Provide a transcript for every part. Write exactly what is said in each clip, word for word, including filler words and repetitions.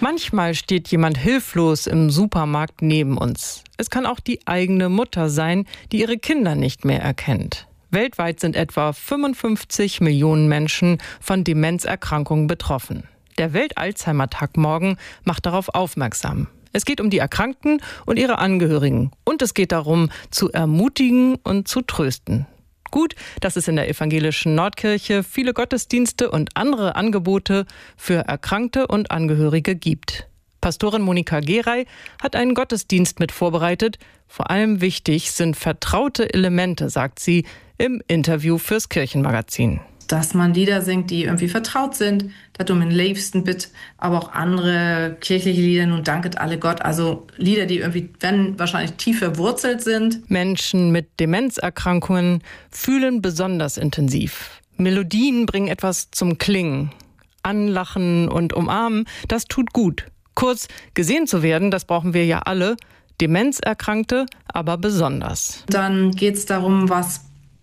Manchmal steht jemand hilflos im Supermarkt neben uns. Es kann auch die eigene Mutter sein, die ihre Kinder nicht mehr erkennt. Weltweit sind etwa fünfundfünfzig Millionen Menschen von Demenzerkrankungen betroffen. Der Welt-Alzheimer-Tag morgen macht darauf aufmerksam. Es geht um die Erkrankten und ihre Angehörigen. Und es geht darum, zu ermutigen und zu trösten. Gut, dass es in der evangelischen Nordkirche viele Gottesdienste und andere Angebote für Erkrankte und Angehörige gibt. Pastorin Monika Geray hat einen Gottesdienst mit vorbereitet. Vor allem wichtig sind vertraute Elemente, sagt sie im Interview fürs Kirchenmagazin. Dass man Lieder singt, die irgendwie vertraut sind, das um den liebsten Bit, aber auch andere kirchliche Lieder, nun danket alle Gott, also Lieder, die irgendwie, wenn, wahrscheinlich tief verwurzelt sind. Menschen mit Demenzerkrankungen fühlen besonders intensiv. Melodien bringen etwas zum Klingen. Anlachen und umarmen, das tut gut. Kurz, gesehen zu werden, das brauchen wir ja alle, Demenzerkrankte aber besonders. Dann geht's darum, was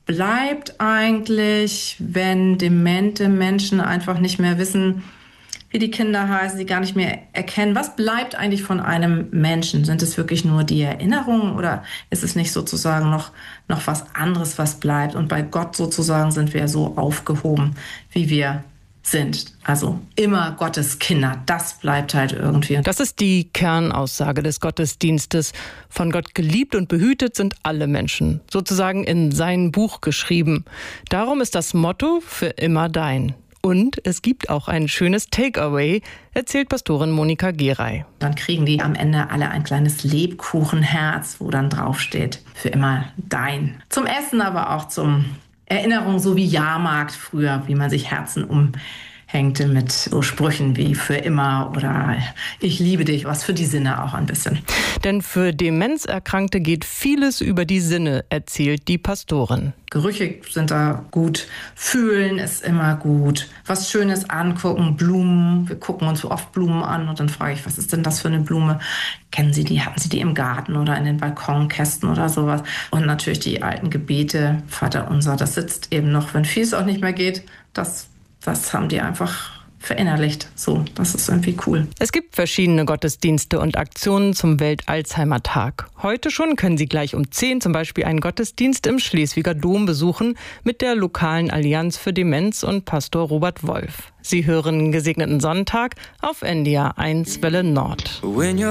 bleibt eigentlich, wenn demente Menschen einfach nicht mehr wissen, wie die Kinder heißen, sie gar nicht mehr erkennen. Was bleibt eigentlich von einem Menschen? Sind es wirklich nur die Erinnerungen oder ist es nicht sozusagen noch, noch was anderes, was bleibt? Und bei Gott sozusagen sind wir so aufgehoben, wie wir sind. Also immer Gottes Kinder. Das bleibt halt irgendwie. Das ist die Kernaussage des Gottesdienstes. Von Gott geliebt und behütet sind alle Menschen. Sozusagen in sein Buch geschrieben. Darum ist das Motto für immer dein. Und es gibt auch ein schönes Takeaway, erzählt Pastorin Monika Geray. Dann kriegen die am Ende alle ein kleines Lebkuchenherz, wo dann draufsteht, für immer dein. Zum Essen, aber auch zum Erinnerung, so wie Jahrmarkt früher, wie man sich Herzen umhängte mit so Sprüchen wie für immer oder ich liebe dich, was für die Sinne auch ein bisschen. Denn für Demenzerkrankte geht vieles über die Sinne, erzählt die Pastorin. Gerüche sind da gut, fühlen ist immer gut, was Schönes angucken, Blumen, wir gucken uns so oft Blumen an und dann frage ich, was ist denn das für eine Blume? Kennen Sie die, hatten Sie die im Garten oder in den Balkonkästen oder sowas? Und natürlich die alten Gebete, Vater unser, das sitzt eben noch, wenn vieles auch nicht mehr geht, das, das haben die einfach verinnerlicht. So, das ist irgendwie cool. Es gibt verschiedene Gottesdienste und Aktionen zum Welt-Alzheimer-Tag. Heute schon können Sie gleich um zehn zum Beispiel einen Gottesdienst im Schleswiger Dom besuchen mit der lokalen Allianz für Demenz und Pastor Robert Wolf. Sie hören Gesegneten Sonntag auf N D R eins Welle Nord.